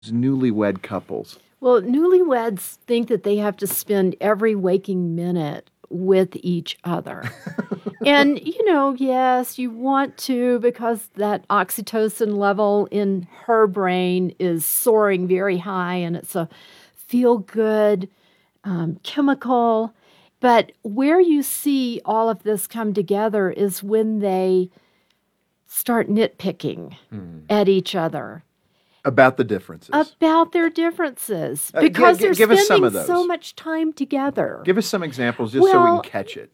newlywed couples? Well, newlyweds think that they have to spend every waking minute with each other. And, yes, you want to because that oxytocin level in her brain is soaring very high and it's a feel-good chemical. But where you see all of this come together is when they start nitpicking at each other. About the differences. About their differences. Because they're give us some spending of those. so much time together. Give us some examples just so we can catch it.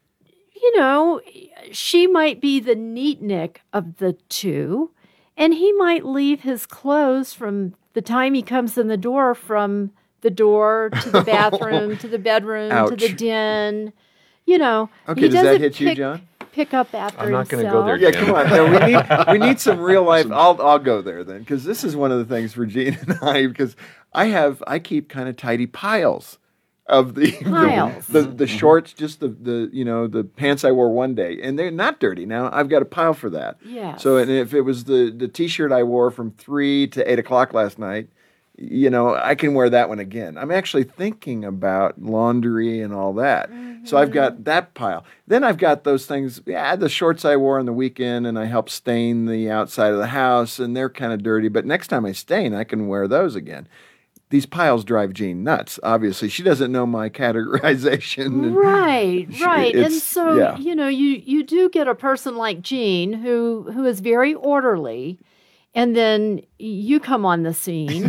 She might be the neatnik of the two, and he might leave his clothes from the time he comes in the door from the door to the bathroom to the bedroom to the den. Okay, does that hit you, John? Pick up after I'm not going to go there, Yeah, Jim. come on. No, we need some real life. I'll go there then, because this is one of the things for Gene and I, because I keep kind of tidy piles of the shorts, just the pants I wore one day, and they're not dirty. Now I've got a pile for that. Yes. So, and if it was the T-shirt I wore from 3 to 8 o'clock last night, I can wear that one again. I'm actually thinking about laundry and all that. So I've got that pile. Then I've got those things, the shorts I wore on the weekend, and I help stain the outside of the house, and they're kind of dirty. But next time I stain, I can wear those again. These piles drive Jean nuts, obviously. She doesn't know my categorization. Right. And so, you do get a person like Jean who is very orderly, and then you come on the scene,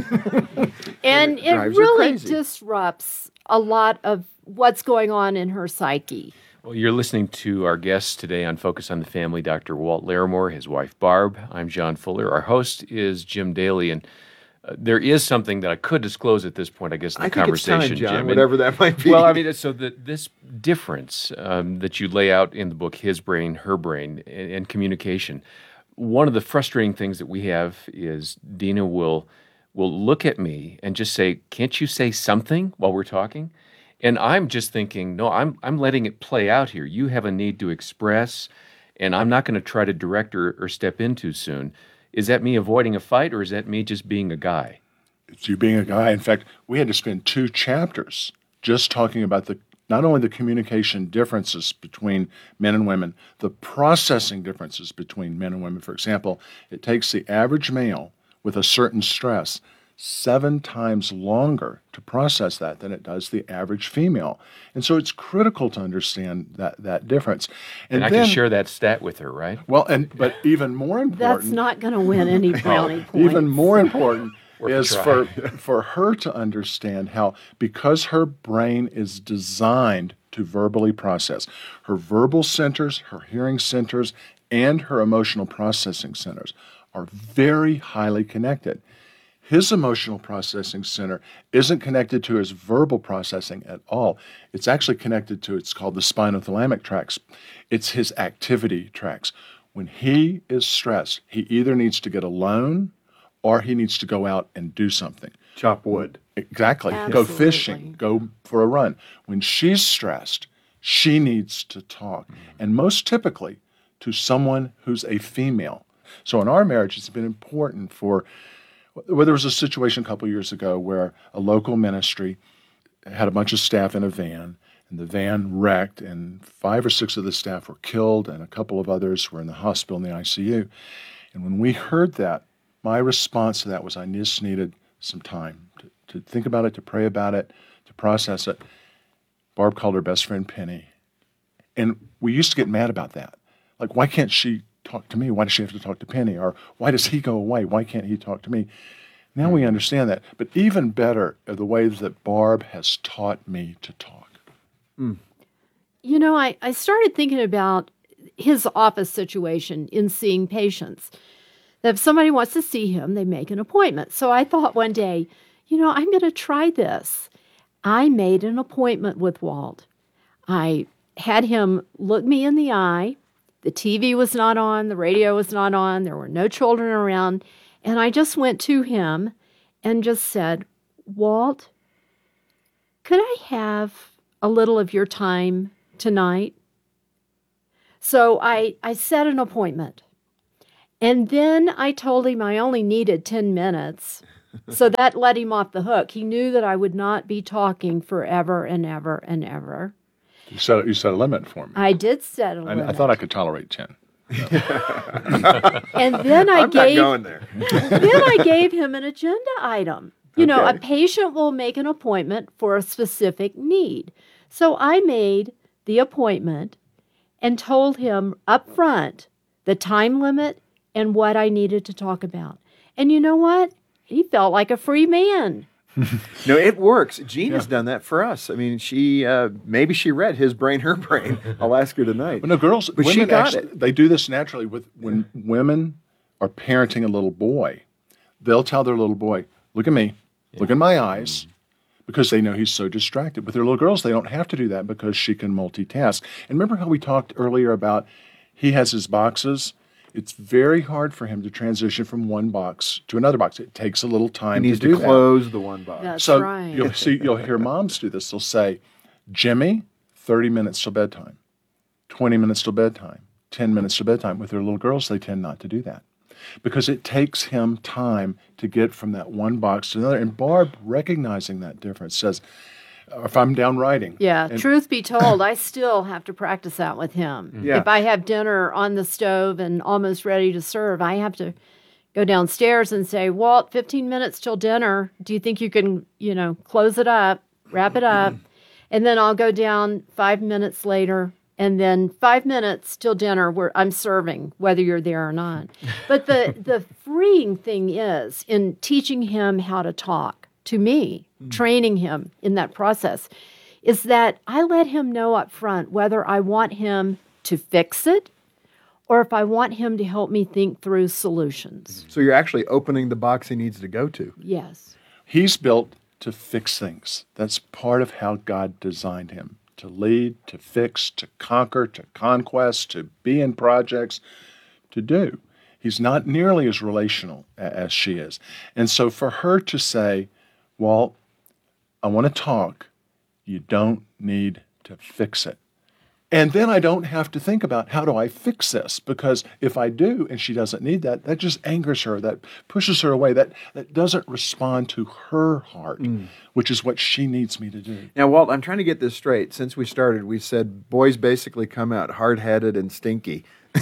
and it really disrupts a lot of what's going on in her psyche. Well, you're listening to our guest today on Focus on the Family, Dr. Walt Larimore, his wife Barb. I'm John Fuller. Our host is Jim Daly, and there is something that I could disclose at this point, I guess, in the conversation, it's time, John, Jim. whatever that might be. Well, I mean, so this difference that you lay out in the book, His Brain, Her Brain, and communication. One of the frustrating things that we have is Dina will look at me and just say, "Can't you say something while we're talking?" And I'm just thinking, no, I'm letting it play out here. You have a need to express, and I'm not going to try to direct or step in too soon. Is that me avoiding a fight, or is that me just being a guy? It's you being a guy. In fact, we had to spend 2 chapters just talking about not only the communication differences between men and women, the processing differences between men and women. For example, it takes the average male with a certain stress 7 times longer to process that than it does the average female. And so it's critical to understand that difference. And I can share that stat with her, right? Well, but even more important... That's not going to win any brownie points. Even more important is for her to understand how, because her brain is designed to verbally process, her verbal centers, her hearing centers, and her emotional processing centers are very highly connected. His emotional processing center isn't connected to his verbal processing at all. It's actually connected to, it's called the spinothalamic tracts. It's his activity tracts. When he is stressed, he either needs to get alone or he needs to go out and do something. Chop wood. Exactly. Absolutely. Go fishing. Go for a run. When she's stressed, she needs to talk. And most typically to someone who's a female. So in our marriage, it's been important there was a situation a couple years ago where a local ministry had a bunch of staff in a van, and the van wrecked, and 5 or 6 of the staff were killed, and a couple of others were in the hospital in the ICU. And when we heard that, my response to that was I just needed some time to think about it, to pray about it, to process it. Barb called her best friend Penny. And we used to get mad about that. Like, why can't she talk to me? Why does she have to talk to Penny? Or why does he go away? Why can't he talk to me? Now we understand that. But even better are the ways that Barb has taught me to talk. I started thinking about his office situation in seeing patients. That if somebody wants to see him, they make an appointment. So I thought one day, I'm going to try this. I made an appointment with Walt. I had him look me in the eye. The TV was not on, the radio was not on, there were no children around, and I just went to him and just said, "Walt, could I have a little of your time tonight?" So I set an appointment, and then I told him I only needed 10 minutes, So that let him off the hook. He knew that I would not be talking forever and ever and ever. You set a limit for me. I did set a limit. I thought I could tolerate 10. And then I I'm not going there. then I gave him an agenda item. You know, a Okay. patient will make an appointment for a specific need. So I made the appointment and told him up front the time limit and what I needed to talk about. And you know what? He felt like a free man. No, it works. Jean has done that for us. I mean, she maybe she read His Brain, Her Brain. I'll ask her tonight. But no, girls, But she women got actually, it. they do this naturally with when women are parenting a little boy. They'll tell their little boy, look at me, look in my eyes, because they know he's so distracted. With their little girls, they don't have to do that because she can multitask. And remember how we talked earlier about he has his boxes? It's very hard for him to transition from one box to another box. It takes a little time He needs to do to close the one box. That's so right. you'll hear moms do this. They'll say, Jimmy, 30 minutes till bedtime, 20 minutes till bedtime, 10 minutes till bedtime. With their little girls, they tend not to do that because it takes him time to get from that one box to another. And Barb, recognizing that difference, says, if I'm down writing. Yeah, and- truth be told, I still have to practice that with him. Yeah. If I have dinner on the stove and almost ready to serve, I have to go downstairs and say, Walt, 15 minutes till dinner. Do you think you can, close it up, wrap it up? And then I'll go down 5 minutes later, and then 5 minutes till dinner where I'm serving, whether you're there or not. But the freeing thing is in teaching him how to talk to me, training him in that process, is that I let him know up front whether I want him to fix it or if I want him to help me think through solutions. So you're actually opening the box he needs to go to. Yes. He's built to fix things. That's part of how God designed him, to lead, to fix, to conquer, to conquest, to be in projects, to do. He's not nearly as relational as she is. And so for her to say, Walt, I want to talk, you don't need to fix it. And then I don't have to think about how do I fix this? Because if I do and she doesn't need that, that just angers her, that pushes her away, that doesn't respond to her heart, which is what she needs me to do. Now, Walt, I'm trying to get this straight. Since we started, we said boys basically come out hard-headed and stinky.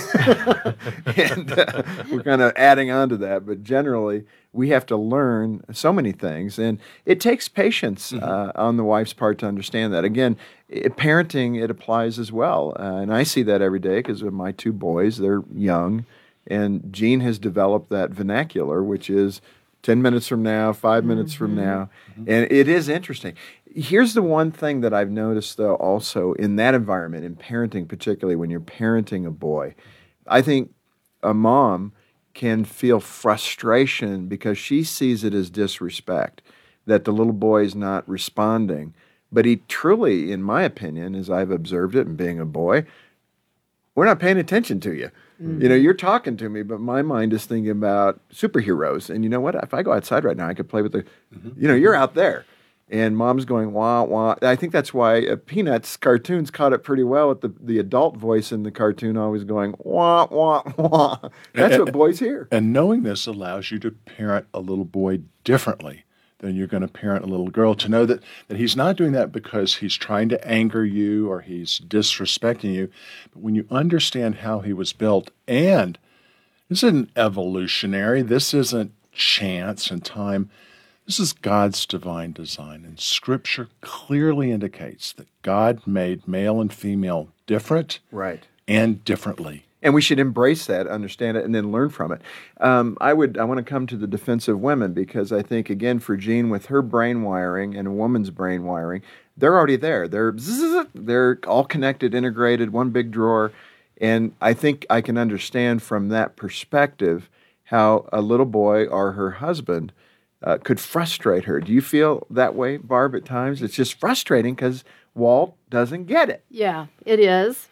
And we're kind of adding on to that. But generally, we have to learn so many things. And it takes patience on the wife's part to understand that. Again, parenting, it applies as well. And I see that every day because of my two boys. They're young. And Jean has developed that vernacular, which is 10 minutes from now, 5 minutes from now. And it is interesting. Here's the one thing that I've noticed, though, also in that environment, in parenting, particularly when you're parenting a boy, I think a mom can feel frustration because she sees it as disrespect, that the little boy is not responding. But he truly, in my opinion, as I've observed it and being a boy, we're not paying attention to you. You're talking to me, but my mind is thinking about superheroes. And you know what? If I go outside right now, I could play with the, you're out there. And mom's going, wah, wah. I think that's why Peanuts cartoons caught it pretty well with the adult voice in the cartoon always going, wah, wah, wah. That's what boys hear. And knowing this allows you to parent a little boy differently than you're going to parent a little girl, to know that he's not doing that because he's trying to anger you or he's disrespecting you. But when you understand how he was built, and this isn't evolutionary, this isn't chance and time, this is God's divine design. And Scripture clearly indicates that God made male and female different Right. and differently. And we should embrace that, understand it, and then learn from it. I want to come to the defense of women because I think, again, for Jean, with her brain wiring and a woman's brain wiring, they're already there. They're all connected, integrated, one big drawer. And I think I can understand from that perspective how a little boy or her husband could frustrate her. Do you feel that way, Barb, at times? It's just frustrating because Walt doesn't get it. Yeah, it is.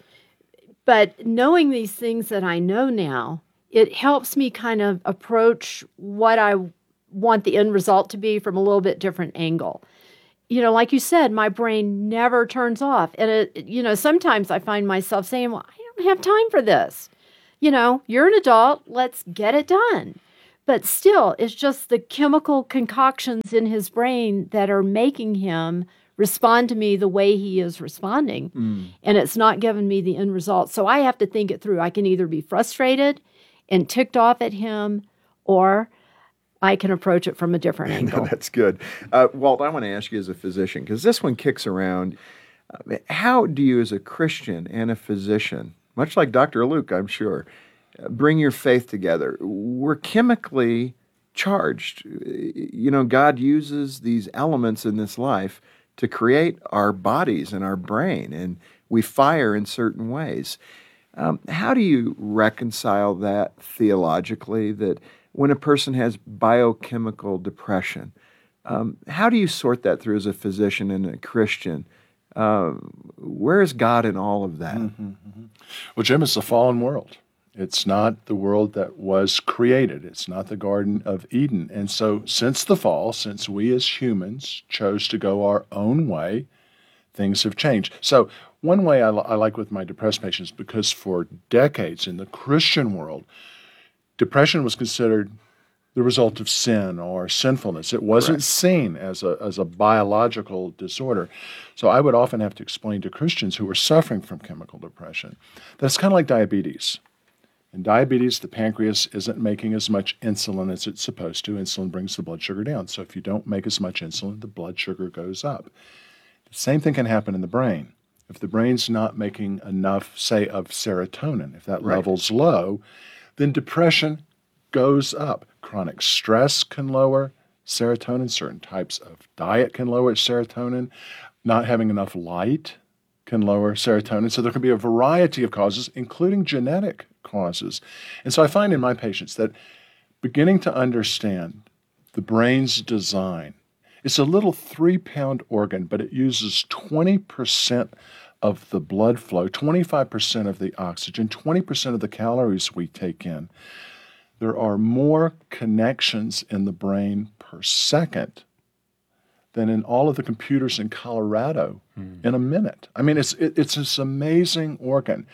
But knowing these things that I know now, it helps me kind of approach what I want the end result to be from a little bit different angle. Like you said, my brain never turns off. And, sometimes I find myself saying, well, I don't have time for this. You're an adult. Let's get it done. But still, it's just the chemical concoctions in his brain that are making him respond to me the way he is responding. And it's not giving me the end result. So I have to think it through. I can either be frustrated and ticked off at him, or I can approach it from a different angle. That's good. Walt, I want to ask you as a physician, because this one kicks around. How do you, as a Christian and a physician, much like Dr. Luke, I'm sure, bring your faith together? We're chemically charged. God uses these elements in this life to create our bodies and our brain, and we fire in certain ways. How do you reconcile that theologically, that when a person has biochemical depression, how do you sort that through as a physician and a Christian? Where is God in all of that? Well, Jim, it's a fallen world. It's not the world that was created. It's not the Garden of Eden. And so since the fall, since we as humans chose to go our own way, things have changed. So one way I like with my depressed patients, because for decades in the Christian world, depression was considered the result of sin or sinfulness. It wasn't seen as a biological disorder. So I would often have to explain to Christians who were suffering from chemical depression that it's kind of like diabetes. In diabetes, the pancreas isn't making as much insulin as it's supposed to. Insulin brings the blood sugar down. So if you don't make as much insulin, the blood sugar goes up. The same thing can happen in the brain. If the brain's not making enough, say, of serotonin, if that level's low, then depression goes up. Chronic stress can lower serotonin. Certain types of diet can lower serotonin. Not having enough light can lower serotonin. So there can be a variety of causes, including genetic causes. And so I find in my patients that beginning to understand the brain's design, it's a little 3-pound organ, but it uses 20% of the blood flow, 25% of the oxygen, 20% of the calories we take in. There are more connections in the brain per second than in all of the computers in Colorado in a minute. I mean, it's this amazing organ.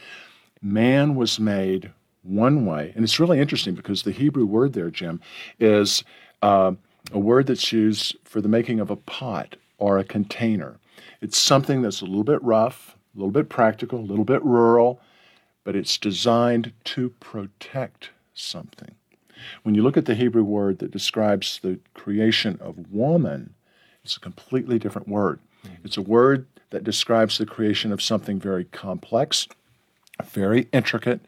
Man was made one way, and it's really interesting because the Hebrew word there, Jim, is a word that's used for the making of a pot or a container. It's something that's a little bit rough, a little bit practical, a little bit rural, but it's designed to protect something. When you look at the Hebrew word that describes the creation of woman, it's a completely different word. It's a word that describes the creation of something very complex, very intricate,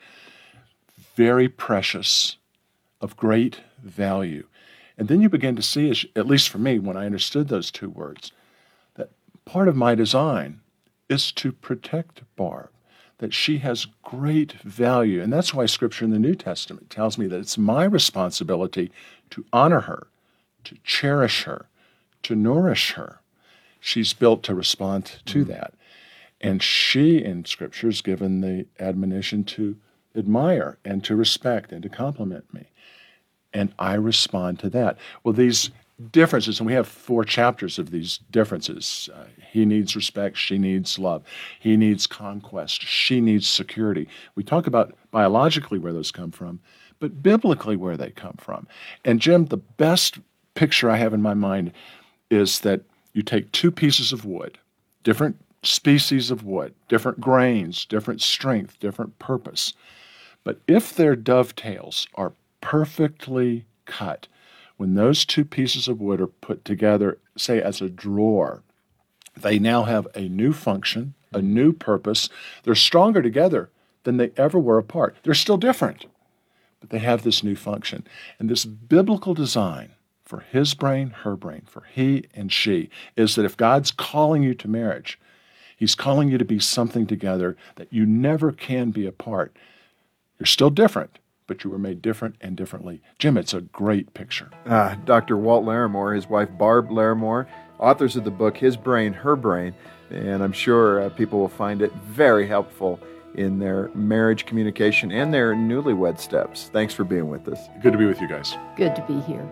very precious, of great value. And then you begin to see, at least for me, when I understood those two words, that part of my design is to protect Barb, that she has great value. And that's why Scripture in the New Testament tells me that it's my responsibility to honor her, to cherish her, to nourish her. She's built to respond to that. And she, in Scripture, is given the admonition to admire and to respect and to compliment me. And I respond to that. Well, these differences, and we have 4 chapters of these differences. He needs respect, she needs love. He needs conquest, she needs security. We talk about biologically where those come from, but biblically where they come from. And Jim, the best picture I have in my mind is that you take 2 pieces of wood, different species of wood, different grains, different strength, different purpose. But if their dovetails are perfectly cut, when those 2 pieces of wood are put together, say as a drawer, they now have a new function, a new purpose. They're stronger together than they ever were apart. They're still different, but they have this new function. And this biblical design for his brain, her brain, for he and she, is that if God's calling you to marriage, he's calling you to be something together that you never can be apart. You're still different, but you were made different and differently. Jim, it's a great picture. Dr. Walt Larimore, his wife Barb Larimore, authors of the book His Brain, Her Brain, and I'm sure people will find it very helpful in their marriage communication and their newlywed steps. Thanks for being with us. Good to be with you guys. Good to be here.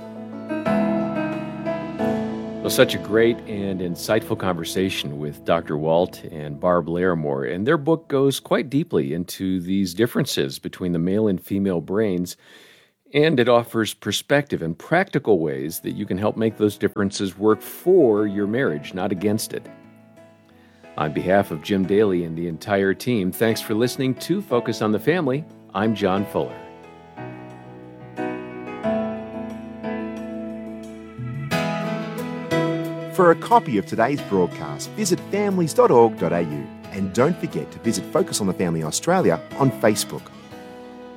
Well, such a great and insightful conversation with Dr. Walt and Barb Larimore, and their book goes quite deeply into these differences between the male and female brains And it offers perspective and practical ways that you can help make those differences work for your marriage, not against it. On behalf of Jim Daly and the entire team, thanks for listening to Focus on the Family. I'm John Fuller. For a copy of today's broadcast, visit families.org.au and don't forget to visit Focus on the Family Australia on Facebook.